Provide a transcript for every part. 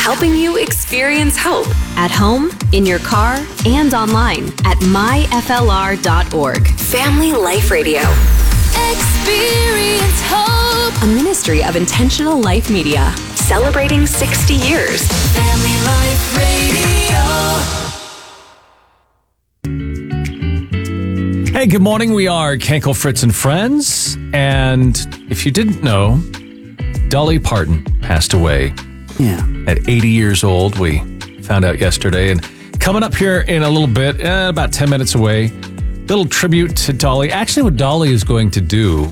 helping you experience hope. At home, in your car, and online at myflr.org. Family Life Radio. Experience hope. A ministry of Intentional Life Media. Celebrating 60 years. Family Life Radio. Hey, good morning. We are Kenkel, Fritz, and Friends. And if you didn't know, Dolly Parton passed away. Yeah. At 80 years old. We found out yesterday. And coming up here in a little bit, about 10 minutes away, little tribute to Dolly. Actually, what Dolly is going to do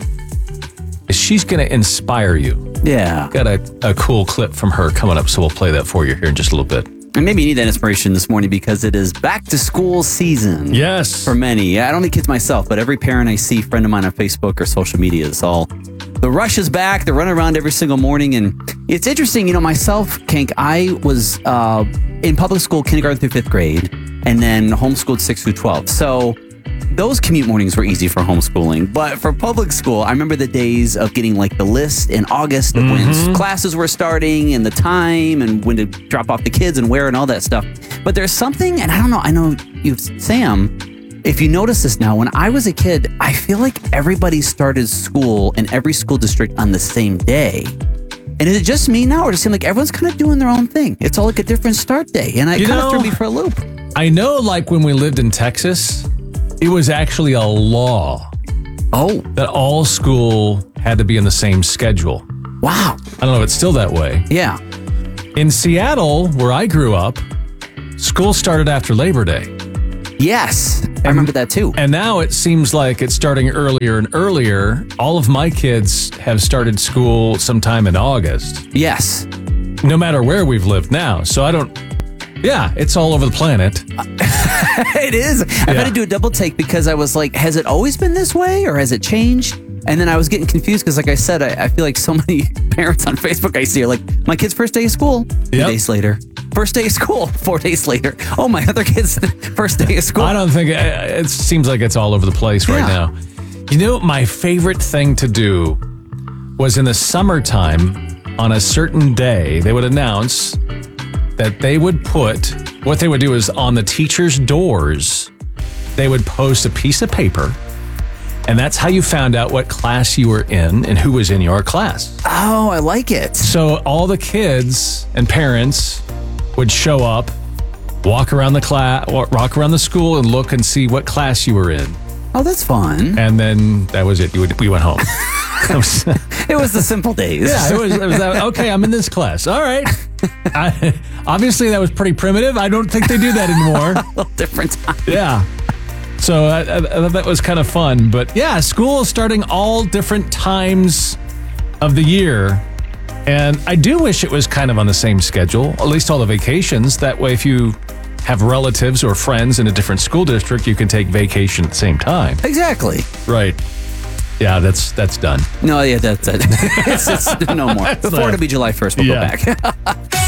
is she's going to inspire you. Yeah. Got a cool clip from her coming up, so we'll play that for you here in just a little bit. And maybe you need that inspiration this morning because it is back to school season. Yes. For many. I don't have kids myself, but every parent I see, friend of mine on Facebook or social media, is all, the rush is back. They're running around every single morning. And it's interesting, myself, Kenk, I was in public school, kindergarten through 5th grade, and then homeschooled 6th through 12th. So those commute mornings were easy for homeschooling. But for public school, I remember the days of getting like the list in August of when classes were starting and the time and when to drop off the kids and where and all that stuff. But there's something, and I know you, Sam, if you notice this now, when I was a kid, I feel like everybody started school in every school district on the same day. And is it just me now, or does it seem like everyone's kind of doing their own thing? It's all like a different start day. And it kind of threw me for a loop. I know, like when we lived in Texas, it was actually a law that all school had to be on the same schedule. Wow. I don't know if it's still that way. Yeah. In Seattle, where I grew up, school started after Labor Day. Yes. I remember that too. And now it seems like it's starting earlier and earlier. All of my kids have started school sometime in August. Yes. No matter where we've lived now. So it's all over the planet. It is. I've had to do a double take because I was like, has it always been this way or has it changed? And then I was getting confused because, like I said, I feel like so many parents on Facebook I see are like, my kid's first day of school, 2 days later. First day of school, 4 days later. Oh, my other kid's first day of school. I don't think it seems like it's all over the place right now. My favorite thing to do was in the summertime on a certain day, they would announce that they would what they would do is on the teachers' doors, they would post a piece of paper, and that's how you found out what class you were in and who was in your class. Oh, I like it. So all the kids and parents would show up, walk around the school and look and see what class you were in. Oh, that's fun. And then that was it. We went home. It was the simple days. Yeah, it was okay, I'm in this class. All right. Obviously, that was pretty primitive. I don't think they do that anymore. A little different time. Yeah. So that was kind of fun. But yeah, school is starting all different times of the year. And I do wish it was kind of on the same schedule, at least all the vacations. That way, if you have relatives or friends in a different school district, you can take vacation at the same time. Exactly. Right. Yeah, that's done. No, yeah, that's it. It's no more. Before it'll be July 1st, we'll go back.